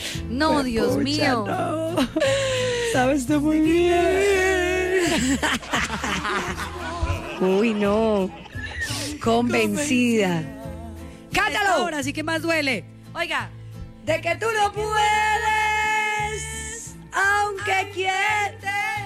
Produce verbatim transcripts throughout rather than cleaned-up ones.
No, pues Dios pucha, mío. No. Sabes tú muy bien. Uy, no. Convencida. ¡Cántalo! Ahora sí que más duele. Oiga. De que tú no puedes, aunque quieres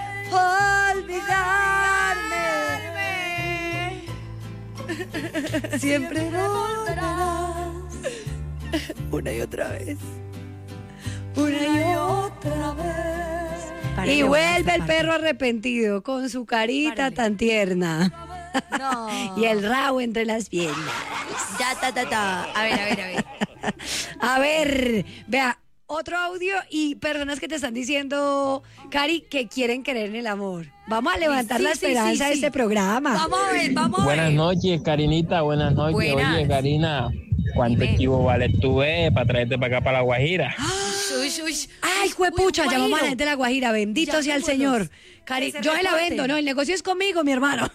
olvidarme. Siempre volverás. Una y otra vez. Una y otra vez. Párale, y vuelve el perro arrepentido con su carita Párale. tan tierna. No. Y el rabo entre las piernas. Ya, ta, ta, ta. A ver, a ver, a ver. A ver, vea, otro audio y personas que te están diciendo, Cari, que quieren creer en el amor. Vamos a levantar sí, la esperanza sí, sí, sí. de este programa. Vamos a ver, vamos a ver. Buenas noches, Karinita, buenas noches. Buenas. Oye, Karina, ¿cuántos chivos vale tú eh, para traerte para acá, para La Guajira? Uy, uy. Ay, juepucha, llamamos a la gente de La Guajira, bendito ya sea el Señor. Cari, yo se la vendo, no, el negocio es conmigo, mi hermano.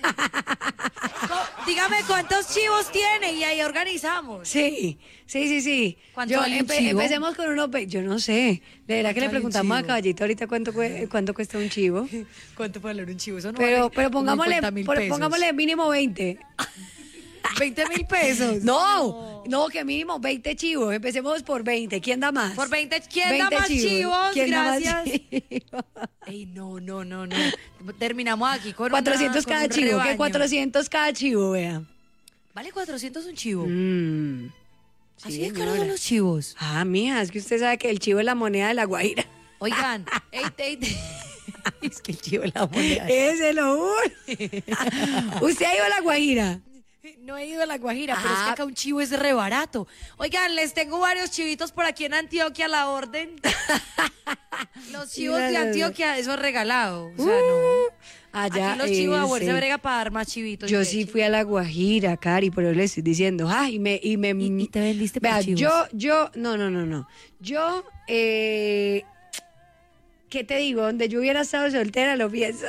Dígame cuántos chivos tiene y ahí organizamos. Sí, sí, sí, sí. ¿Cuánto vale un chivo? Empecemos con unos, yo no sé. De verdad que le preguntamos a Caballito ahorita cuánto cuánto cuesta un chivo. ¿Cuánto puede valer un chivo? Eso no pero, vale pero pongámosle, pongámosle mínimo veinte. veinte mil pesos. No, no, que mínimo veinte chivos. Empecemos por veinte. ¿Quién da más? Por veinte. ¿Quién veinte da más chivos? chivos? ¿Quién Gracias. Da más chivos? Ey, no, no, no, no. Terminamos aquí con cuatrocientos una, cada con chivo. ¿Qué cuatrocientos cada chivo, vea? ¿Vale cuatrocientos un chivo? Mm, ¿Así sí, de caros son los chivos? Ah, mija, es que usted sabe que el chivo es la moneda de La Guajira. Oigan, ey, ey, ey. Es que el chivo es la moneda. Ese lo uno. ¿Usted ha ido a La Guajira? No he ido a La Guajira, ah. pero es que acá un chivo es re barato. Oigan, les tengo varios chivitos por aquí en Antioquia a la orden. Los chivos de Antioquia, eso es regalado. O sea, no. Allá aquí los chivos a fuerza brega para dar más chivitos. Yo sí fui a La Guajira, Cari, por eso le estoy diciendo. Ah, y me... Y, me, ¿Y, y te vendiste por vea, chivos? Yo, yo, no, no, no, no. Yo, eh... ¿qué te digo? Donde yo hubiera estado soltera, lo pienso.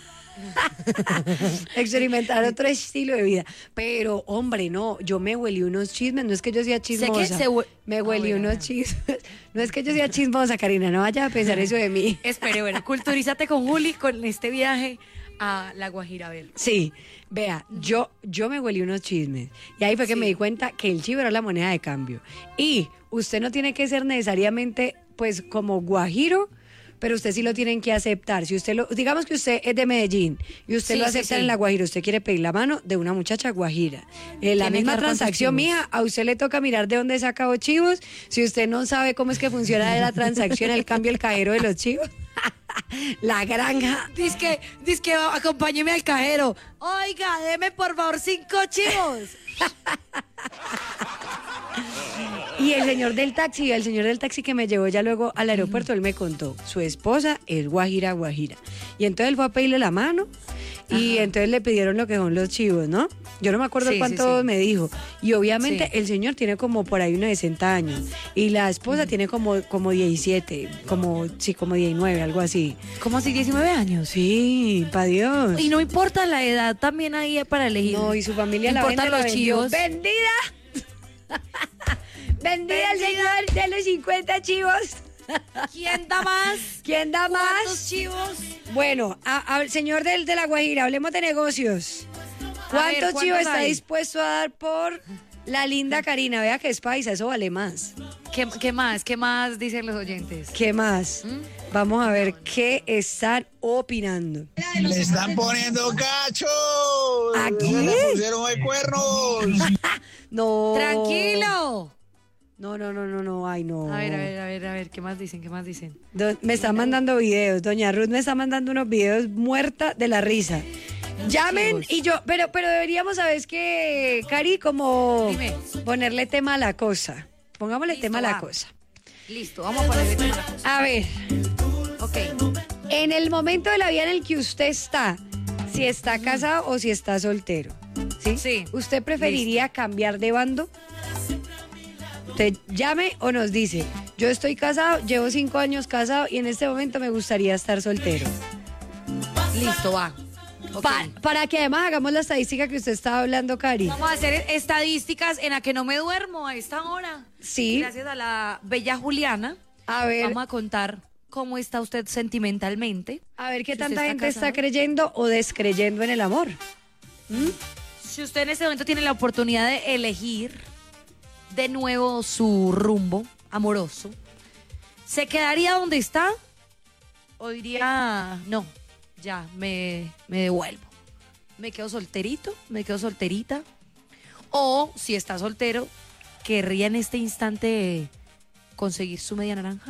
Experimentar otro estilo de vida. Pero, hombre, no, yo me huelí unos chismes. No es que yo sea chismosa. Sé que se hue- me huelí oh, unos chismes. No es que yo sea chismosa, Karina. No vaya a pensar eso de mí. Espere, bueno, culturízate con Juli con este viaje a La Guajira. A ver. Sí, vea, yo, yo me huelí unos chismes. Y ahí fue que sí. me di cuenta que el chivo era la moneda de cambio. Y usted no tiene que ser necesariamente, pues, como guajiro, pero usted sí lo tienen que aceptar. Si usted lo, digamos que usted es de Medellín y usted sí, lo acepta sí, sí. en La Guajira, usted quiere pedir la mano de una muchacha guajira. En la misma transacción mía, a usted le toca mirar de dónde saca los chivos. Si usted no sabe cómo es que funciona la transacción, el cambio, el cajero de los chivos. La granja. Dice que, dice que acompáñeme al cajero. Oiga, deme por favor cinco chivos. Y el señor del taxi, el señor del taxi que me llevó ya luego al aeropuerto, él me contó, su esposa es guajira, guajira. Y entonces él fue a pedirle la mano y Ajá. entonces le pidieron lo que son los chivos, ¿no? Yo no me acuerdo sí, cuánto sí, sí. me dijo. Y obviamente sí. el señor tiene como por ahí unos sesenta años y la esposa uh-huh. tiene como, como diecisiete, como, sí, como diecinueve, algo así. ¿Cómo así, diecinueve años? Sí, pa' Dios. Y no importa la edad, también ahí para elegir. No, y su familia la vende, los la chivos. ¡Vendida! ¡Vendida el señor de los cincuenta chivos! ¿Quién da más? ¿Quién da más? ¿Cuántos chivos? Bueno, al señor del de La Guajira, hablemos de negocios. ¿Cuántos ver, chivos está hay? dispuesto a dar por la linda Karina? Vea que es paisa, eso vale más. ¿Qué, qué más? ¿Qué más dicen los oyentes? ¿Qué más? ¿Mm? Vamos a ver qué están opinando. Le están poniendo cachos. ¿Aquí? Le pusieron el cuernos. No. Tranquilo. No, no, no, no, no, ay, no. A ver, a ver, a ver, a ver, ¿qué más dicen? ¿Qué más dicen? Do- me están mandando videos, doña Ruth me está mandando unos videos muerta de la risa. Llamen y yo, pero pero deberíamos, ¿sabes qué, Cari? Como Dime. ponerle tema a la cosa. Pongámosle Listo, tema a va. la cosa. Listo, vamos a ponerle tema a la cosa. A ver. Ok. En el momento de la vida en el que usted está, si está casado o si está soltero, ¿sí? Sí. ¿Usted preferiría Listo. cambiar de bando? Usted llame o nos dice, yo estoy casado, llevo cinco años casado y en este momento me gustaría estar soltero. Listo, va. Okay. Pa- para que además hagamos la estadística que usted estaba hablando, Cari. Vamos a hacer estadísticas en la que no me duermo a esta hora. Sí. Gracias a la bella Juliana. A ver. Vamos a contar cómo está usted sentimentalmente. A ver qué Si tanta usted está gente está casado. creyendo o descreyendo en el amor. ¿Mm? Si usted en este momento tiene la oportunidad de elegir de nuevo su rumbo amoroso, ¿se quedaría donde está? ¿O diría, no, ya, me, me devuelvo? ¿Me quedo solterito? ¿Me quedo solterita? O, si está soltero, ¿querría en este instante conseguir su media naranja?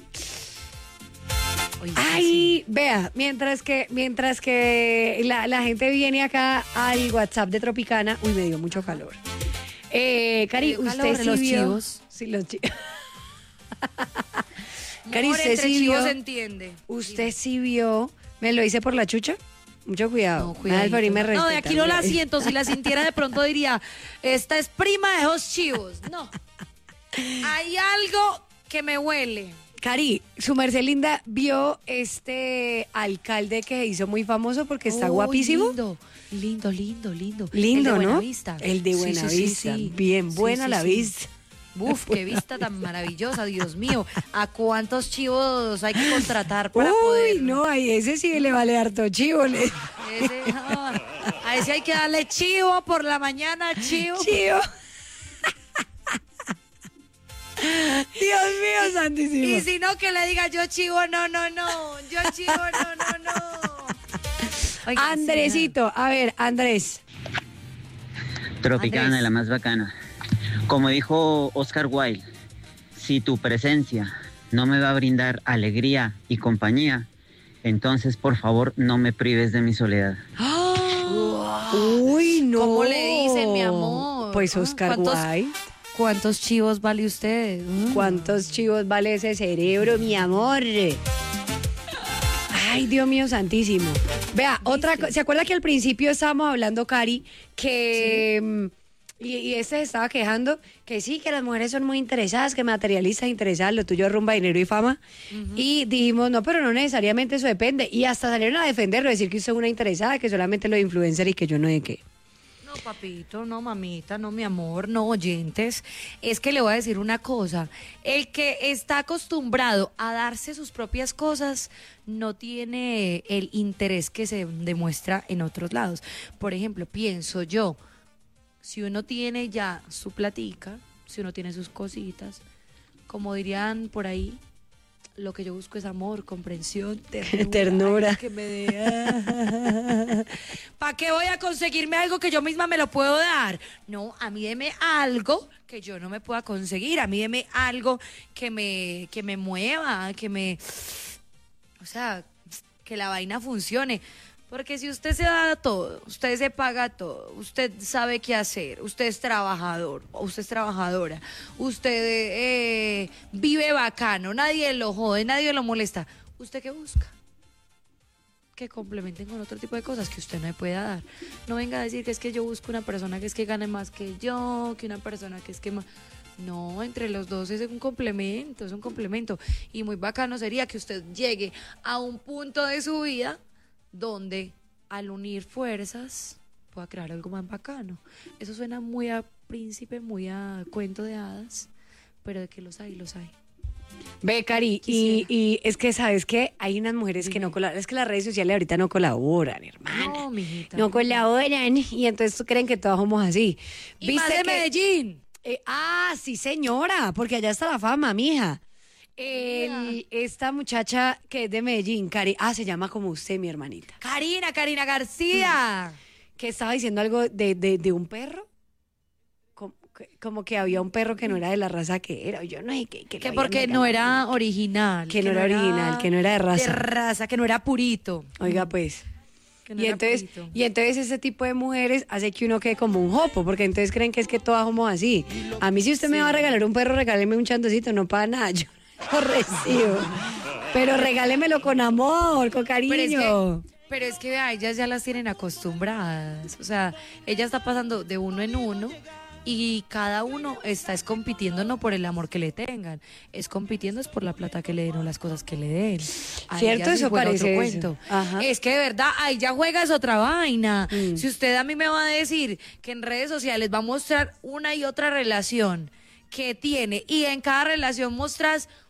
Oiga, sí. Ay, vea, mientras que mientras que la, la gente viene acá al WhatsApp de Tropicana, uy, me dio mucho calor. Eh, Cari, Me dio usted calor, sí los vio- chivos. Sí, los chivos. Cari, Amor, usted entre sí chivos vio- se entiende. Usted sí vio, me lo hice por la chucha. Mucho cuidado. No, Nada, cuidadito. por ahí me No, de respeta, aquí no la cuidado. siento. Si la sintiera de pronto diría, esta es prima de esos chivos. No. Hay algo que me huele. Cari, su merced linda vio este alcalde que se hizo muy famoso porque está Uy, guapísimo. Lindo, lindo, lindo, lindo. Lindo, El de ¿no? Buenavista. El de Sí, sí, Buenavista. sí, sí. Bien, Sí, buena sí, la sí. vista. Uf, qué vista tan maravillosa, Dios mío. ¿A cuántos chivos hay que contratar para Uy, poder? no, a ese sí le vale harto chivo. le- Ese, ah, a ese hay que darle chivo por la mañana, chivo. Chivo. Dios mío, santísimo. Y si no, que le diga yo chivo, no, no, no. Yo chivo, no, no, no. Oiga, Andresito, a ver, Andrés. Tropicana, Andrés. la más bacana. Como dijo Oscar Wilde, si tu presencia no me va a brindar alegría y compañía, entonces por favor no me prives de mi soledad. Uy, no. ¿Cómo le dicen, mi amor? Pues Ah, Oscar ¿cuántos- Wilde. ¿Cuántos chivos vale usted? Mm. ¿Cuántos chivos vale ese cerebro, mi amor? Ay, Dios mío santísimo. Vea, otra cosa. ¿Se acuerda que al principio estábamos hablando, Cari, que... mm, Y, y este se estaba quejando que sí, que las mujeres son muy interesadas, que materialistas interesadas, lo tuyo es rumba, dinero y fama. Y dijimos, no, pero no necesariamente eso depende. Y hasta salieron a defenderlo, decir que usted es una interesada, que solamente lo de influencer y que yo no de qué. No, papito, no, mamita, no, mi amor, no, oyentes. Es que le voy a decir una cosa. El que está acostumbrado a darse sus propias cosas no tiene el interés que se demuestra en otros lados. Por ejemplo, pienso yo, si uno tiene ya su platica, si uno tiene sus cositas, como dirían por ahí, lo que yo busco es amor, comprensión, ternura. Ternura. Ay, que me dé. ¿Para qué voy a conseguirme algo que yo misma me lo puedo dar? No, a mí deme algo que yo no me pueda conseguir. A mí deme algo que me, que me mueva, que me... O sea, que la vaina funcione. Porque si usted se da todo, usted se paga todo, usted sabe qué hacer, usted es trabajador, usted es trabajadora, usted eh, vive bacano, nadie lo jode, nadie lo molesta, ¿usted qué busca? Que complementen con otro tipo de cosas que usted no me pueda dar. No venga a decir que es que yo busco una persona que es que gane más que yo, que una persona que es que más... No, entre los dos es un complemento, es un complemento. Y muy bacano sería que usted llegue a un punto de su vida donde al unir fuerzas pueda crear algo más bacano. Eso suena muy a príncipe, muy a cuento de hadas, pero de que los hay, los hay. Ve, Cari, y, Quisiera. y es que, ¿sabes qué? Hay unas mujeres que no colaboran. Es que las redes sociales ahorita no colaboran, hermana. No, mijita. No colaboran. Y entonces creen que todos somos así. Y más de que- Medellín. Eh, ah, sí, señora, porque allá está la fama, mija. El- esta muchacha que es de Medellín, Cari, ah, se llama como usted, mi hermanita, Karina, Karina García. que estaba diciendo algo de, de, de un perro. Como que, como que había un perro que no era de la raza que era, o yo no sé qué. Que porque no era original. Que no era original, que no era de raza. De raza, que no era purito. Oiga, pues. Que no Y era entonces, purito. y entonces ese tipo de mujeres hace que uno quede como un jopo, porque entonces creen que es que todas somos así. A mí si usted me va a regalar un perro, regáleme un chandocito, no para nada, yo lo recibo. Pero regálemelo con amor, con cariño. Pero es que, pero es que vea, ellas ya las tienen acostumbradas. O sea, ella está pasando de uno en uno y cada uno está es compitiendo no por el amor que le tengan, es compitiendo es por la plata que le den o las cosas que le den. Ahí Cierto, ya sí eso juega parece otro eso. cuento. Ajá. Es que de verdad, ahí ya juega es otra vaina. Mm. Si usted a mí me va a decir que en redes sociales va a mostrar una y otra relación que tiene y en cada relación mostras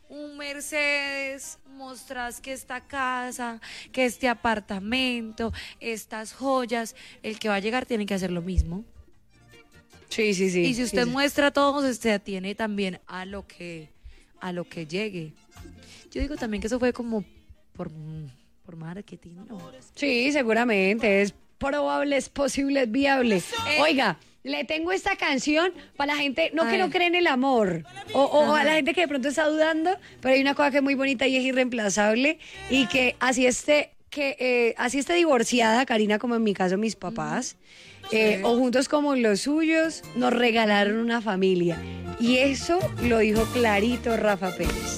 un Mercedes, mostrás que esta casa, que este apartamento, estas joyas, el que va a llegar tiene que hacer lo mismo. Sí, sí, sí. Y si usted sí, muestra todo, se atiene también a lo que a lo que llegue. Yo digo también que eso fue como por, por marketing, ¿no? Sí, seguramente. Es probable, es posible, es viable. Eh, Oiga, le tengo esta canción para la gente, no A que no ver. cree en el amor, o, o a la gente que de pronto está dudando, pero hay una cosa que es muy bonita y es irreemplazable, y que así esté, que eh, así esté divorciada, Karina, como en mi caso mis papás, eh, o juntos como los suyos, nos regalaron una familia. Y eso lo dijo clarito Rafa Pérez.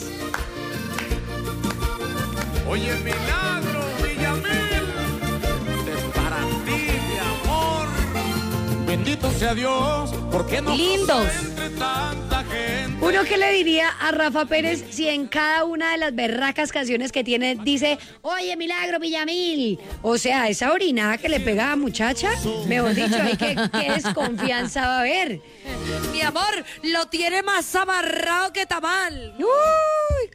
Oye, milagro, Villamil, es para ti, mi amor. Bendito sea Dios, porque no Lindos. entre tanta gente. Uno que le diría a Rafa Pérez si en cada una de las berracas canciones que tiene dice, oye, milagro, Villamil. O sea, esa orinada que le pega a muchacha, mejor dicho, ahí que qué desconfianza va a haber. Mi amor, lo tiene más amarrado que tamal. Uy,